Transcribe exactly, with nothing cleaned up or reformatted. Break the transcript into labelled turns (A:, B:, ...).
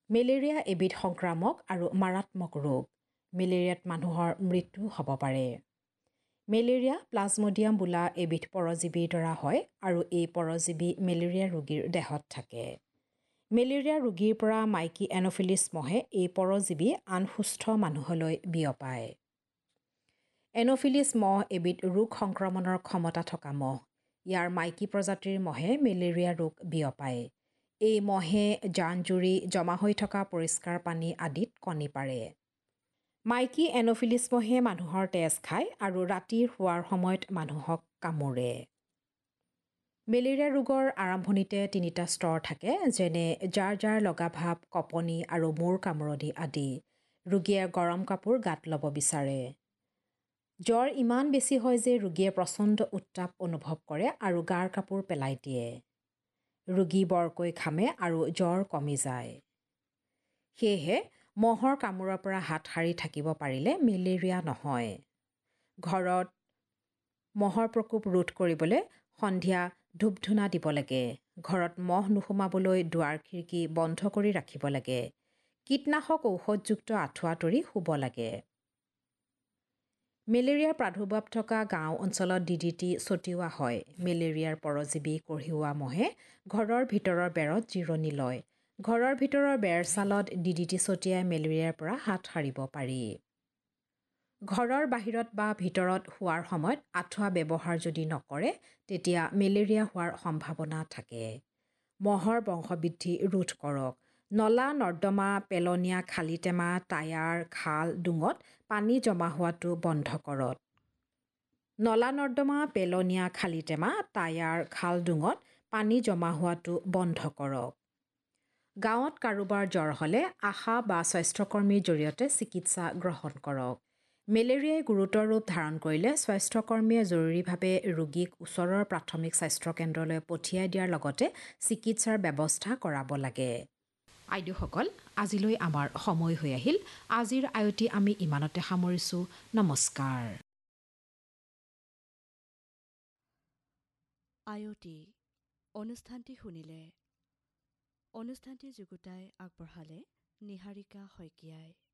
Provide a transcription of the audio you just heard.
A: Malaria এবিধ সংক্ৰামক আৰু মাৰাত্মক ৰোগ। মেলেৰিয়াত মানুহৰ মৃত্যু হ'ব পাৰে। মেলেৰিয়া প্লাজমডিয়াম বোলা এবিধ পৰজীৱীৰ দ্বাৰা হয় আৰু এই পৰজীৱী মেলেৰিয়া ৰোগীৰ দেহত থাকে। মেলেৰিয়া ৰোগীৰ পৰা মাইকী এন'ফিলিছ মহে এই পৰজীৱী আন সুস্থ মানুহলৈ বিয়পায়। এন'ফিলিছ মহ এবিধ ৰোগ সংক্ৰমণৰ ক্ষমতা থকা মহ। ইয়াৰ মাইকী প্ৰজাতিৰ মহে মেলেৰিয়া ৰোগ বিয়পায়। এই মহে জান-জুৰি জমা হৈ থকা পৰিষ্কাৰ পানী আদিত কণী পাৰে। মাইকী এন'ফিলিছ মহে মানুহৰ তেজ খায় আৰু ৰাতিৰ শোৱাৰ সময়ত মানুহক কামোৰে। মেলেৰিয়া ৰোগৰ আৰম্ভণিতে তিনিটা স্তৰ থাকে, যেনে জাৰ জাৰ লগা ভাৱ, কঁপনি আৰু মূৰ কামোৰণি আদি। ৰোগীয়ে গৰম কাপোৰ গাত ল'ব বিচাৰে। জ্বৰ ইমান বেছি হয় যে ৰোগীয়ে প্ৰচণ্ড উত্তাপ অনুভৱ কৰে আৰু গাৰ কাপোৰ পেলাই দিয়ে। ৰোগী বৰকৈ ঘামে আৰু জ্বৰ কমি যায়। সেয়েহে মহৰ কামোৰৰ পৰা হাত সাৰি থাকিব পাৰিলে মেলেৰিয়া নহয়। ঘৰত মহৰ প্ৰকোপ ৰোধ কৰিবলৈ সন্ধিয়া ধূপ-ধূনা দিব লাগে। ঘৰত মহ নোসোমাবলৈ দুৱাৰ খিৰিকী বন্ধ কৰি ৰাখিব লাগে। কীটনাশক ঔষধযুক্ত আঁঠুৱা তৰি শুব লাগে। মেলেৰিয়াৰ প্ৰাদুৰ্ভাৱ থকা গাঁও অঞ্চলত ডি ডি টি ছটিওৱা হয়। মেলেৰিয়াৰ পৰজীৱী কঢ়িওৱা মহে ঘৰৰ ভিতৰৰ বেৰত জিৰণি লয়। ঘৰৰ ভিতৰৰ বেৰ চালত ডি ডি টি ছটিয়াই মেলেৰিয়াৰ পৰা হাত সাৰিব পাৰি। ঘৰৰ বাহিৰত বা ভিতৰত শোৱাৰ সময়ত আঁঠুৱা ব্যৱহাৰ যদি নকৰে, তেতিয়া মেলেৰিয়া হোৱাৰ সম্ভাৱনা থাকে। মহৰ বংশবৃদ্ধি ৰোধ কৰক। নলা নৰ্দমা, পেলনীয়া খালী টেমা, টায়াৰ, খাল, ডুঙত পানী জমা হোৱাটো বন্ধ কৰক। নলা নৰ্দমা, পেলনীয়া খালী টেমা, টায়াৰ, খাল, ডুঙত পানী জমা হোৱাটো বন্ধ কৰক। গাঁৱত কাৰোবাৰ জ্বৰ হ'লে আশা বা স্বাস্থ্যকৰ্মীৰ জৰিয়তে চিকিৎসা গ্ৰহণ কৰক। মেলেৰিয়াই গুৰুতৰ ৰূপ ধাৰণ কৰিলে স্বাস্থ্যকৰ্মীয়ে জৰুৰীভাৱে ৰোগীক ওচৰৰ প্ৰাথমিক স্বাস্থ্য কেন্দ্ৰলৈ পঠিয়াই দিয়াৰ লগতে চিকিৎসাৰ ব্যৱস্থা কৰাব লাগে। আইদেউসকল, আজিলৈ আমাৰ সময় হৈ আহিল। আজিৰ আয়তি আমি ইমানতে সামৰিছোঁ। নমস্কাৰ।
B: আয়তি অনুষ্ঠানটি শুনিলে। অনুষ্ঠানটি যুগুতাই আগবঢ়ালে নিহাৰিকা শইকীয়াই।